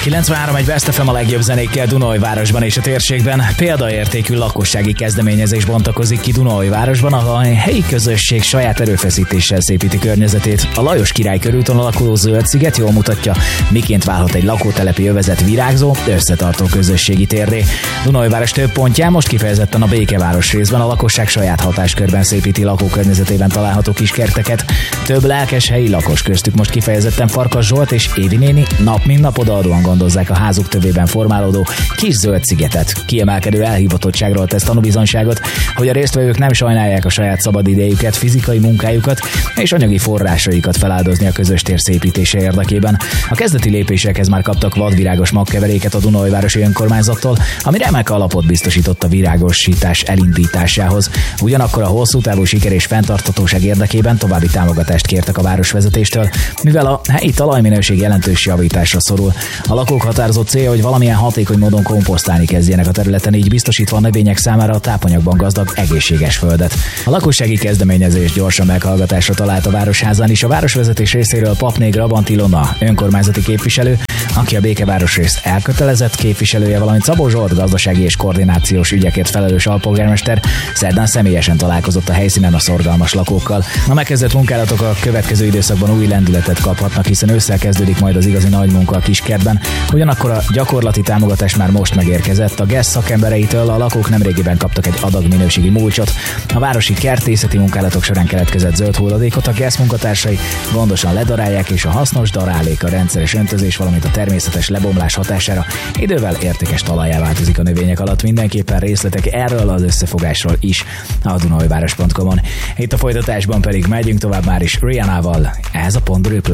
93.1 Best FM a legjobb zenékkel Dunaújvárosban és a térségben. Példaértékű lakossági kezdeményezés bontakozik ki Dunaújvárosban, ahol a helyi közösség saját erőfeszítéssel szépíti környezetét. A Lajos Király körúton alakuló Zöld Sziget jól mutatja, miként válhat egy lakótelepi övezet virágzó, összetartó közösségi térdé. Dunaújváros több pontján, most kifejezetten a Békeváros részben a lakosság saját hatáskörben szépíti lakókörnyezetében található kis kerteket. Több lelkes helyi lakos, köztük most kifejezetten Farkas Zsolt és Évi néni nap mint nap odaadóan gondozzák a házuk tövében formálódó kis Zöld Szigetet. Kiemelkedő elhivatottságról tesz tanúbizonyságot, hogy a résztvevők nem sajnálják a saját szabadidejüket, fizikai munkájukat és anyagi forrásaikat feláldozni a közös tér szépítése érdekében. A kezdeti lépésekhez már kaptak vadvirágos magkeveréket a Dunaújvárosi önkormányzattól, ami remek alapot biztosított a virágosítás elindításához. Ugyanakkor a hosszú távú siker és fenntarthatóság érdekében további támogatást kértek a városvezetéstől, mivel a helyi talajminőség jelentős javításra szorul. A lakók határozott célja, hogy valamilyen hatékony módon komposztálni kezdjenek a területen, így biztosítva a növények számára a tápanyagban gazdag, egészséges földet. A lakossági kezdeményezés gyorsan meghallgatásra talált a Városházán is. A városvezetés részéről Papné Grabant Ilona, önkormányzati képviselő, aki a Békeváros rész elkötelezett képviselője, valamint Szabó Zsolt, gazdasági és koordinációs ügyekért felelős alpolgármester szerdán személyesen találkozott a helyszínen a szorgalmas lakókkal. A megkezdett munkálatok a következő időszakban új lendületet kaphatnak, hiszen ősszel kezdődik majd az igazi nagy munka a kiskertben. Ugyanakkor a gyakorlati támogatás már most megérkezett. A GESZ szakembereitől a lakók nemrégiben kaptak egy adag minőségi mulcsot. A városi kertészeti munkálatok során keletkezett zöld hulladékot a GESZ munkatársai gondosan ledarálják, és a hasznos darálék, a rendszeres öntözés, valamint a természetes lebomlás hatására idővel értékes talajjá változik a növények alatt. Mindenképpen részletek erről az összefogásról is a dunaújváros.com-on. Itt a folytatásban pedig megyünk tovább már is Rihanna-val. Ez a Pont Replay.